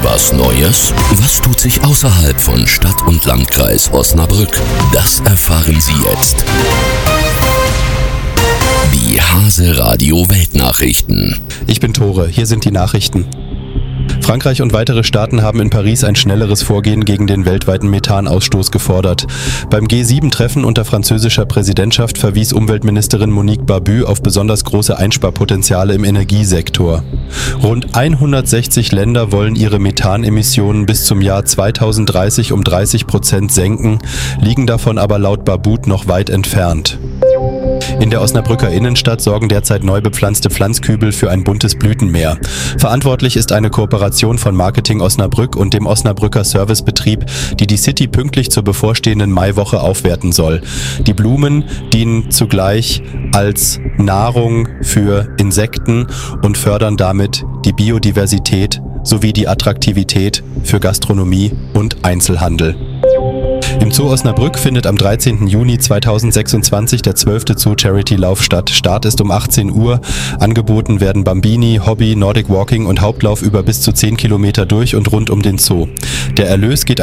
Was Neues? Was tut sich außerhalb von Stadt und Landkreis Osnabrück? Das erfahren Sie jetzt. Die Hase Radio Weltnachrichten. Ich bin Tore, hier sind die Nachrichten. Frankreich und weitere Staaten haben in Paris ein schnelleres Vorgehen gegen den weltweiten Methanausstoß gefordert. Beim G7-Treffen unter französischer Präsidentschaft verwies Umweltministerin Monique Barbu auf besonders große Einsparpotenziale im Energiesektor. Rund 160 Länder wollen ihre Methanemissionen bis zum Jahr 2030 um 30% senken, liegen davon aber laut Barbu noch weit entfernt. In der Osnabrücker Innenstadt sorgen derzeit neu bepflanzte Pflanzkübel für ein buntes Blütenmeer. Verantwortlich ist eine Kooperation von Marketing Osnabrück und dem Osnabrücker Servicebetrieb, die City pünktlich zur bevorstehenden Maiwoche aufwerten soll. Die Blumen dienen zugleich als Nahrung für Insekten und fördern damit die Biodiversität sowie die Attraktivität für Gastronomie und Einzelhandel. Im Zoo Osnabrück findet am 13. Juni 2026 der 12. Zoo-Charity-Lauf statt. Start ist um 18 Uhr. Angeboten werden Bambini, Hobby, Nordic Walking und Hauptlauf über bis zu 10 Kilometer durch und rund um den Zoo. Der Erlös geht